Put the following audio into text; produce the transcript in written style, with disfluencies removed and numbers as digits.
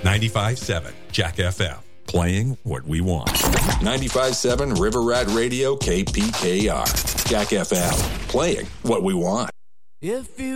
95.7 Jack FM, playing what we want. 95.7 River Rat Radio KPKR. Jack FM, playing what we want. If you